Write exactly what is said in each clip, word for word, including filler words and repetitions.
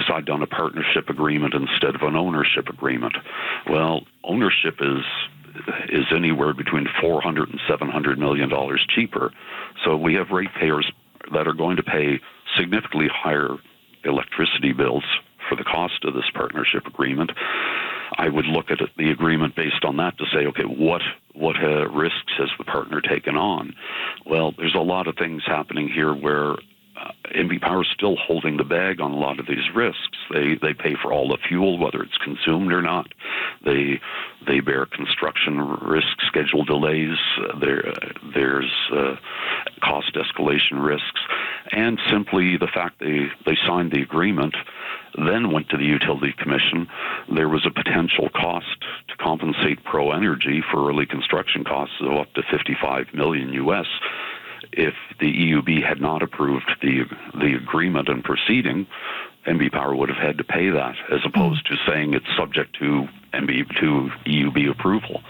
decide on a partnership agreement instead of an ownership agreement. Well, ownership is is anywhere between four hundred and seven hundred million dollars cheaper. So we have ratepayers that are going to pay significantly higher electricity bills for the cost of this partnership agreement. I would look at the agreement based on that to say, okay, what what uh, risks has the partner taken on? Well, there's a lot of things happening here where uh, N B Power is still holding the bag on a lot of these risks. They they pay for all the fuel, whether it's consumed or not. They they bear construction risk, schedule delays. Uh, there uh, there's uh, cost escalation risks, and simply the fact they they signed the agreement, then went to the Utility Commission. There was a potential cost to compensate Pro Energy for early construction costs of up to fifty-five million U S. If the E U B had not approved the the agreement and proceeding, N B Power would have had to pay that, as opposed to saying it's subject to N B to E U B approval.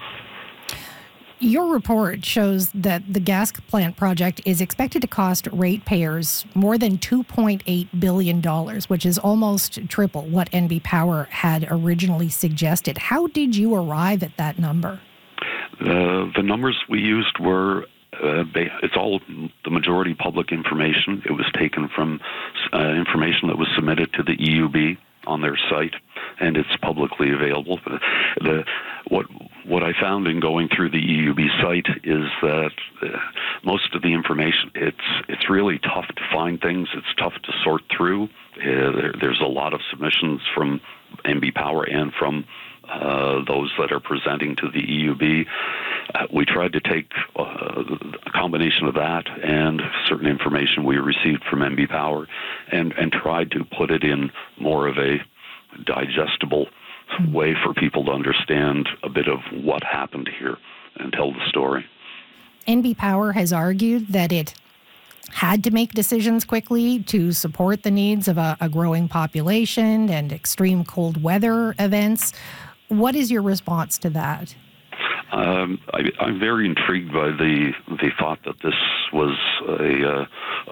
Your report shows that the gas plant project is expected to cost ratepayers more than two point eight billion dollars, which is almost triple what N B Power had originally suggested. How did you arrive at that number? Uh, the numbers we used were, uh, it's all the majority public information. It was taken from uh, information that was submitted to the E U B on their site, and it's publicly available. The, what what I found in going through the E U B site is that uh, most of the information, it's it's really tough to find things. It's tough to sort through. Uh, there, there's a lot of submissions from N B Power and from uh, those that are presenting to the E U B. Uh, we tried to take uh, a combination of that and certain information we received from N B Power and, and tried to put it in more of a digestible mm-hmm. way for people to understand a bit of what happened here and tell the story. N B Power has argued that it had to make decisions quickly to support the needs of a, a growing population and extreme cold weather events. What is your response to that? Um, I, I'm very intrigued by the the thought that this was a uh,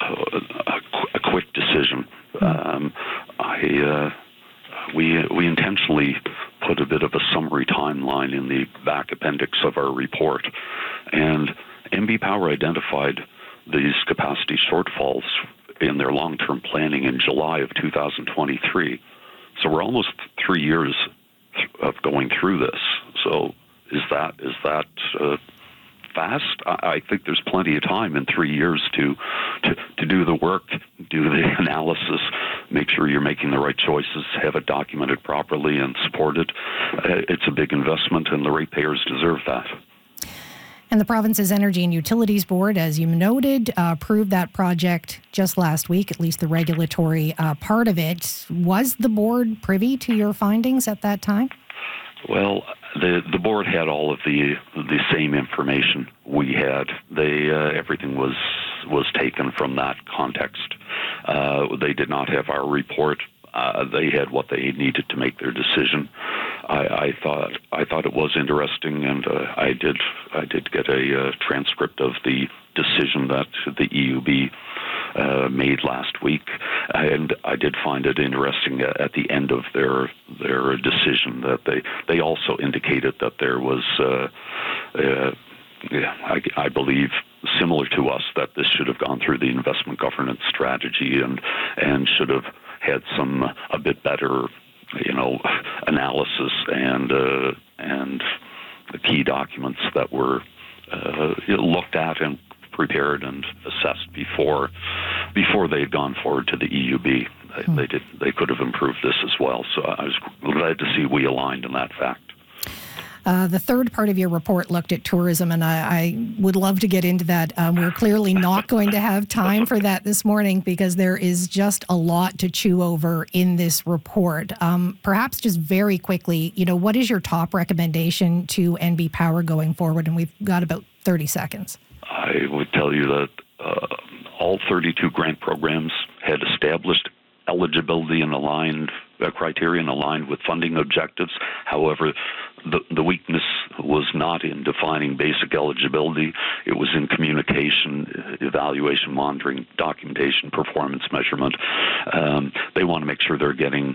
a, a quick decision. Um, I uh, we we intentionally put a bit of a summary timeline in the back appendix of our report, and N B Power identified these capacity shortfalls in their long-term planning in July of two thousand twenty-three. So we're almost three years of going through this. So is that is that uh, fast? I, I think there's plenty of time in three years to, to to do the work, do the analysis, make sure you're making the right choices, have it documented properly and supported. Uh, it's a big investment, and the ratepayers deserve that. And the province's Energy and Utilities Board, as you noted, uh, approved that project just last week, at least the regulatory uh, part of it. Was the board privy to your findings at that time? Well, the the board had all of the the same information we had. They uh, everything was was taken from that context. Uh, they did not have our report. Uh, they had what they needed to make their decision. I, I thought I thought it was interesting, and uh, I did I did get a uh, transcript of the decision that the E U B uh, made last week, and I did find it interesting at the end of their their decision that they they also indicated that there was uh, uh, yeah, I, I believe similar to us, that this should have gone through the investment governance strategy and and should have had some uh, a bit better, you know, analysis and uh, and the key documents that were uh, looked at and prepared and assessed before before they had gone forward to the E U B. They, hmm. they did they could have improved this as well. So I was glad to see we aligned in that fact. Uh, the third part of your report looked at tourism, and I, I would love to get into that. Um, we're clearly not going to have time for that this morning because there is just a lot to chew over in this report. Um, perhaps just very quickly, you know, what is your top recommendation to N B Power going forward? And we've got about thirty seconds. I would tell you that uh, all thirty-two grant programs had established eligibility and aligned uh, criteria and aligned with funding objectives. However, the, the weakness was not in defining basic eligibility. It was in communication, evaluation, monitoring, documentation, performance measurement. Um, they want to make sure they're getting